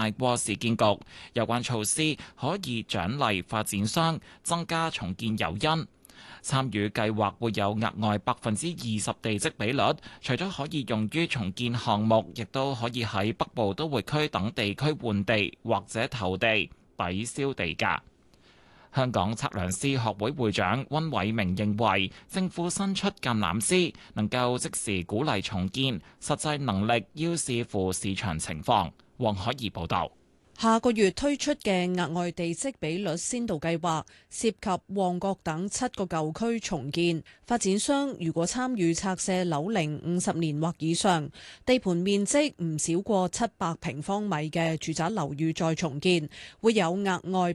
大過市建局。有關措施可以獎勵發展商，增加重建誘因。參與計劃會有額外20%地積比率，除咗可以用於重建項目，亦都可以喺北部都會區等地區換地或者投地，抵消地價。香港測量師學會會長溫偉明認為，政府伸出橄欖枝，能夠即時鼓勵重建，實際能力要視乎市場情況。黃海怡報導。 下個月推出嘅額外地積比率先導計劃，涉及旺角等7個舊區重建。發展商如果參與拆卸樓齡50年或以上、地盤面積唔少過700平方米嘅住宅樓宇再重建，會有額外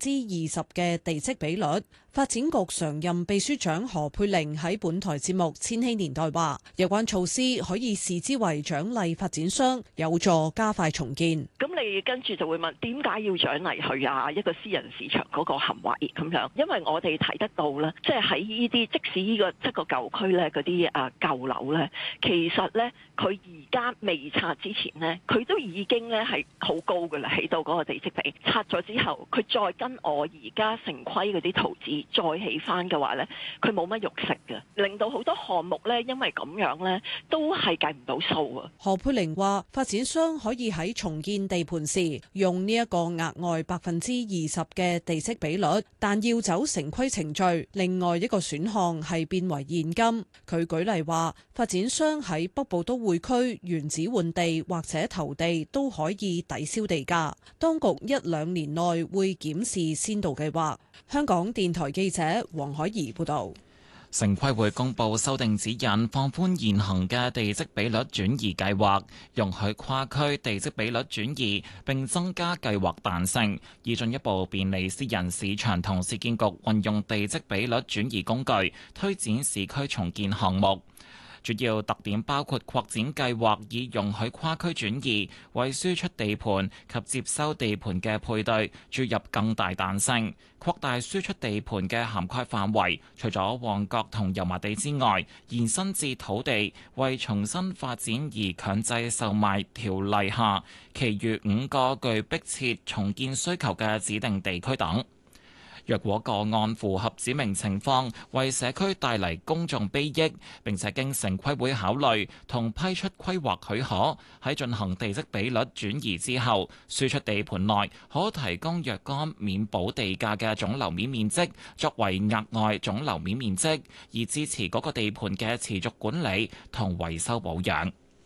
20%嘅地積比率。發展局常任秘書長何佩玲喺本台節目《千禧年代》話，有關措施可以視之為獎勵發展商，有助加快重建。 咁你跟住就會問，點解要獎勵佢啊？一個私人市場嗰個行為咁樣，因為我哋睇得到啦，即係喺呢啲即使呢個7個舊區咧嗰啲舊樓咧，其實咧佢而家未拆之前咧，佢都已經咧係好高㗎啦，起到嗰個地積比。拆咗之後，佢再跟我而家城規嗰啲圖紙再起翻嘅話咧，佢冇乜肉食嘅，令到好多項目咧，因為咁樣咧都係計唔到數啊。 何佩玲話：發展商可以喺重建地盤時用呢一個額外20%嘅地積比率，但要走城規程序。另外一個選項係變為現金。佢舉例話，發展商喺北部都會區原址換地或者投地都可以抵消地價。當局1-2年內會檢視先導計劃。香港電台記者黃海怡報導。 城規會公布修訂指引，放寬現行嘅地積比率轉移計劃，容許跨區地積比率轉移，並增加計劃彈性，以進一步便利私人市場同市建局運用地積比率轉移工具，推展市區重建項目。主要特點包括擴展計劃以容許跨區轉移，為輸出地盤及接收地盤嘅配對注入更大彈性，擴大輸出地盤嘅涵蓋範圍，除咗旺角同油麻地之外，延伸至土地為重新發展而強制售賣條例下，其餘5個具迫切重建需求嘅指定地區等。若果個案符合指明情況，為社區帶嚟公眾裨益，並且經城規會考慮同批出規劃許可，喺進行地積比率轉移之後，輸出地盤內可提供若干免補地價嘅總樓面面積作為額外總樓面面積，以支持嗰個地盤嘅持續管理同維修保養。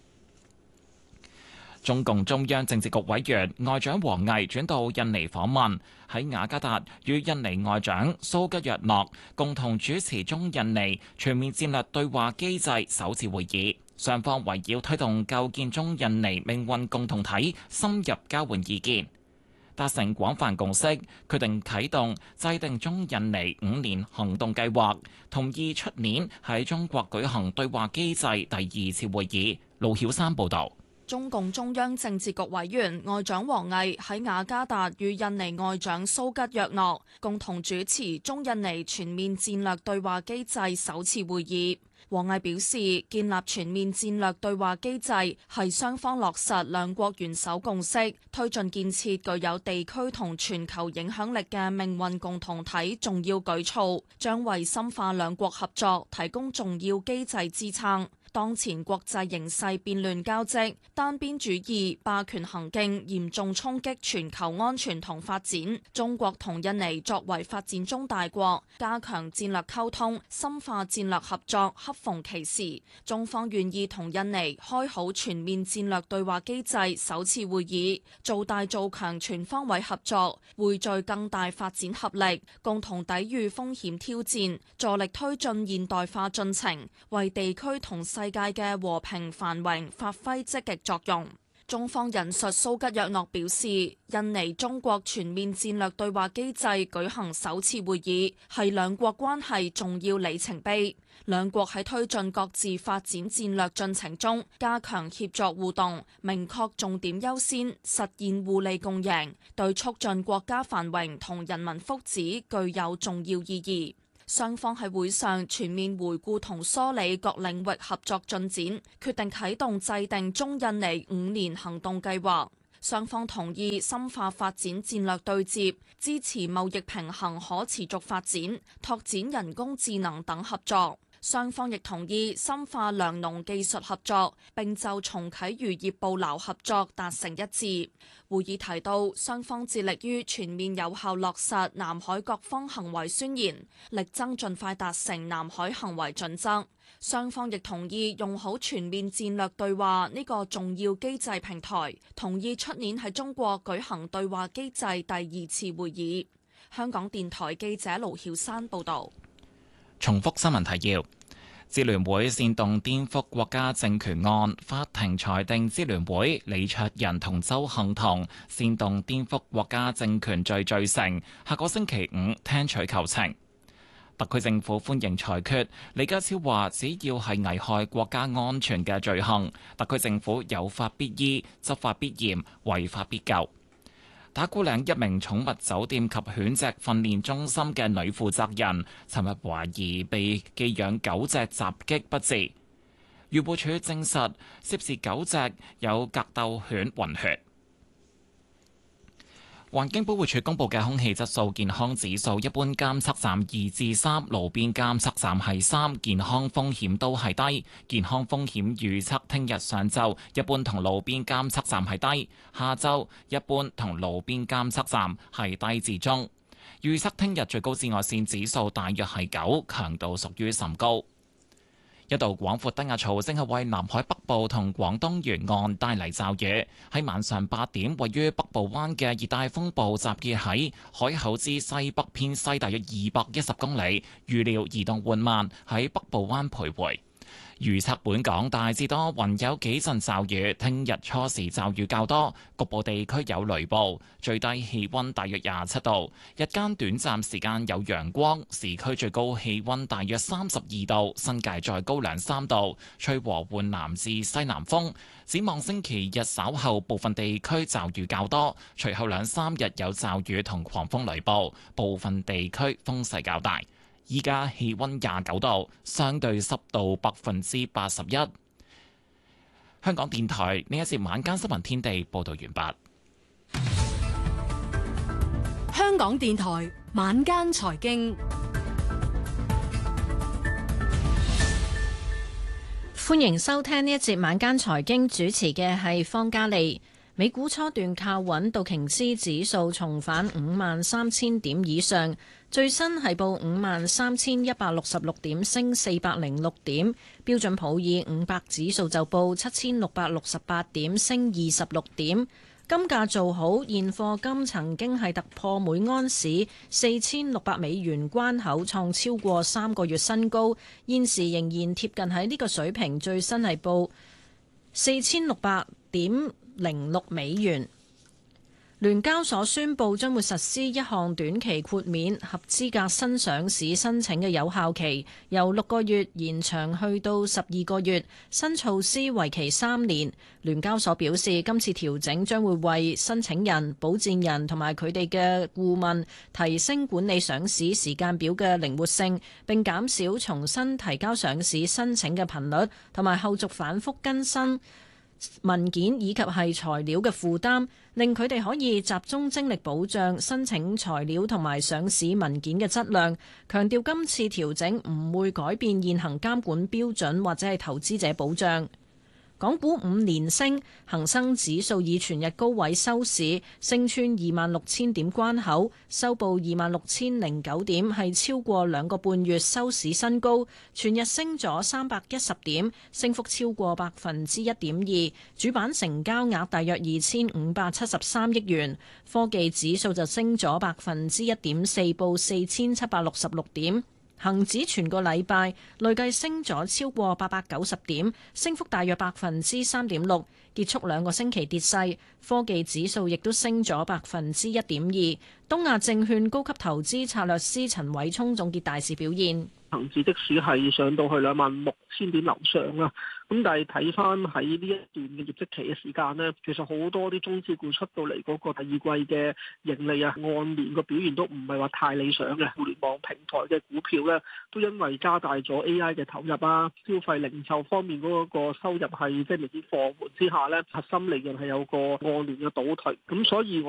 中共中央政治局委員外長王毅轉到印尼訪問，喺雅加達與印尼外長蘇吉約諾共同主持中印尼全面戰略對話機制首次會議，雙方圍繞推動構建中印尼命運共同體深入交換意見，達成廣泛共識，決定啟動制定中印尼5年行動計劃，同意出年喺中國舉行對話機制第2次會議。盧曉山報導。 中共中央政治局委員外長王毅喺雅加達與印尼外長蘇吉約諾共同主持中印尼全面戰略對話機制首次會議。王毅表示，建立全面戰略對話機制係雙方落實兩國元首共識，推進建設具有地區同全球影響力嘅命運共同體重要舉措，將為深化兩國合作提供重要機制支撐。當前國際形勢變亂交織，單邊主義、霸權行徑嚴重衝擊全球安全同發展。中國同印尼作為發展中大國，加強戰略溝通、深化戰略合作，恰逢其時。中方願意同印尼開好全面戰略對話機制首次會議，做大做強全方位合作，匯聚更大發展合力，共同抵禦風險挑戰，助力推進現代化進程，為地區同世界嘅和平繁榮發揮積極作用。中方引述蘇吉約諾表示，印尼中國全面戰略對話機制舉行首次會議，係兩國關係重要里程碑。兩國喺推進各自發展戰略進程中，加強協作互動，明確重點優先，實現互利共贏，對促進國家繁榮同人民福祉具有重要意義。雙方喺會上全面回顧同梳理各領域合作進展，決定啟動制定中印尼5年行動計劃。 雙方同意深化發展戰略對接，支持貿易平衡可持續發展，拓展人工智能等合作。雙方亦同意深化糧農技術合作，並就重啟漁業捕撈合作達成一致。會議提到，雙方致力於全面有效落實南海各方行為宣言，力爭盡快達成南海行為準則。雙方亦同意用好全面戰略對話呢個重要機制平台，同意出年喺中國舉行對話機制第2次會議。香港電台記者盧曉珊報導。 重複新聞提要：支聯會煽動顛覆國家政權案，法庭裁定支聯會李卓人同鄒幸彤煽動顛覆國家政權罪罪成，下個星期5聽取求情。特區政府歡迎裁決。李家超話：只要係危害國家安全嘅罪行，特區政府有法必依，執法必嚴，違法必究。打鼓嶺一名寵物酒店及犬隻訓練中心嘅女負責人，尋日懷疑被寄養狗隻襲擊不治。漁護署證實涉事狗隻有格鬥犬暈血。環境保護署公布嘅空氣質素健康指數，一般監測站2至3，路邊監測站係3，健康風險都係低。健康風險預測聽日上晝一般同路邊監測站係低，下晝一般同路邊監測站係低至中。預測聽日最高紫外線指數大約係9，強度屬於甚高。一道廣闊低壓槽正係為南海北部同廣東沿岸帶嚟驟雨。喺晚上8點，位於北部灣嘅熱帶風暴集結喺海口之西北偏西大約210公里，預料移動緩慢，喺北部灣徘徊。預測本港大致多雲，有幾陣驟雨。聽日初時驟雨較多，局部地區有雷暴。最低氣溫大約27度，日間短暫時間有陽光。市區最高氣溫大約32度，新界再高2-3度。吹和緩南至西南風。展望星期日稍後部分地區驟雨較多，隨後2-3日有驟雨同狂風雷暴，部分地區風勢較大。依家氣溫29度，相對濕度81%。香港電台呢一節晚間新聞天地報道完畢。 香港電台晚間財經， 歡迎收聽呢一節晚間財經，主持嘅係方嘉利。美股初段靠穩，道瓊斯指數重返53,000點以上，最新係報53,166點，升406點。標準普爾500指數就報7,668點，升26點。金價做好，現貨金曾經係突破每盎司4,600美元關口，創超過3個月新高，現時仍然貼近喺呢個水平，最新係報4,600點06美元。聯交所宣布將會實施一項短期豁免合資格新上市申請嘅有效期，由6個月延長去到12個月。新措施為期3年。聯交所表示，今次調整將會為申請人、保薦人同埋佢哋嘅顧問提升管理上市時間表嘅靈活性，並減少重新提交上市申請嘅頻率同埋後續反覆更新文件以及係材料嘅負擔，令佢哋可以集中精力保障申請材料同埋上市文件嘅質量。強調今次調整唔會改變現行監管標準或者係投資者保障。港股5連升，恒生指數以全日高位收市，升穿26,000點關口，收報26,009點，係超過2個半月收市新高。全日升咗310點，升幅超過1.2%。主板成交額大約2,573億元。科技指數就升咗1.4%，報4,766點。恒指全個禮拜累計升咗超過890點，升幅大約3.6%，結束2個星期跌勢。科技指數亦都升咗1.2%。東亞證券高級投資策略師陳偉聰總結大市表現。 恒指即使係上到去26,000點樓上啦，咁但係睇翻喺呢一段嘅業績期嘅時間呢，其實好多啲中資股出到嚟嗰個第二季嘅盈利啊，按年個表現都唔係話太理想嘅。互聯網平台嘅股票呢，都因為加大咗 AI 嘅投入啊，消費零售方面嗰個收入係即係明顯放緩之下呢，核心利潤係有個按年嘅倒退，咁所以